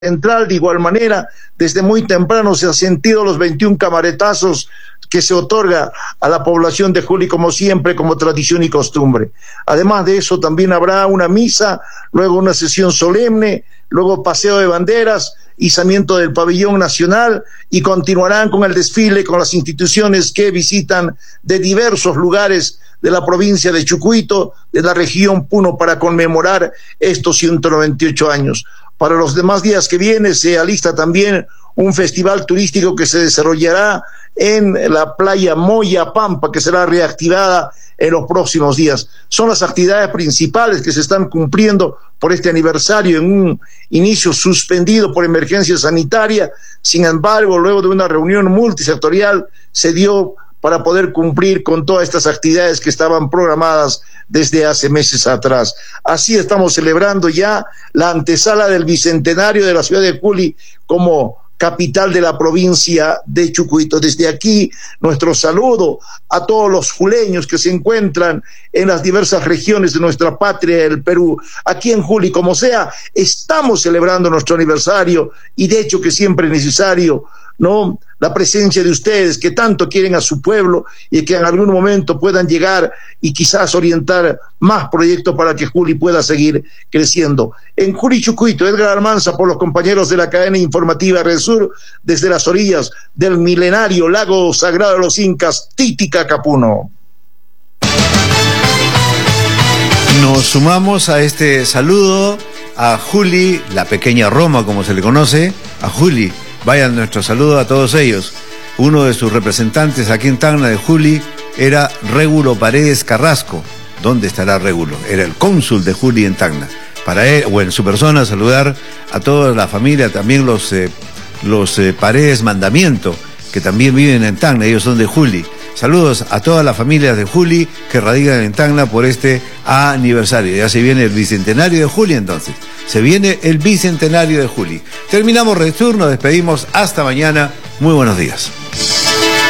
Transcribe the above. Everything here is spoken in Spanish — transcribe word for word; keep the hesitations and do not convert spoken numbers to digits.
Central, de igual manera, desde muy temprano se han sentido los veintiún camaretazos que se otorga a la población de Juli, como siempre, como tradición y costumbre. Además de eso, también habrá una misa, luego una sesión solemne, luego paseo de banderas, izamiento del pabellón nacional, y continuarán con el desfile con las instituciones que visitan de diversos lugares de la provincia de Chucuito, de la región Puno, para conmemorar estos ciento noventa y ocho años. Para los demás días que vienen se alista también un festival turístico que se desarrollará en la playa Moya Pampa, que será reactivada en los próximos días. Son las actividades principales que se están cumpliendo por este aniversario, en un inicio suspendido por emergencia sanitaria. Sin embargo, luego de una reunión multisectorial se dio para poder cumplir con todas estas actividades que estaban programadas desde hace meses atrás. Así estamos celebrando ya la antesala del bicentenario de la ciudad de Juli como capital de la provincia de Chucuito. Desde aquí, nuestro saludo a todos los juleños que se encuentran en las diversas regiones de nuestra patria, el Perú. Aquí en Juli, como sea, estamos celebrando nuestro aniversario, y de hecho que siempre es necesario, ¿no?, la presencia de ustedes que tanto quieren a su pueblo y que en algún momento puedan llegar y quizás orientar más proyectos para que Juli pueda seguir creciendo. En Juli, Chucuito, Edgar Almanza, por los compañeros de la cadena informativa Red Sur, desde las orillas del milenario lago sagrado de los Incas, Titicaca, Puno. Nos sumamos a este saludo a Juli, la pequeña Roma, como se le conoce, a Juli. Vayan nuestro saludo a todos ellos. Uno de sus representantes aquí en Tacna de Juli era Régulo Paredes Carrasco. ¿Dónde estará Régulo? Era el cónsul de Juli en Tacna. Para él, o en su persona, saludar a toda la familia, también los, eh, los eh, Paredes Mandamiento, que también viven en Tacna, ellos son de Juli. Saludos a todas las familias de Juli que radican en Tacna por este aniversario. Ya se viene el bicentenario de Juli, entonces. Se viene el bicentenario de Juli. Terminamos Red Sur, nos despedimos hasta mañana. Muy buenos días.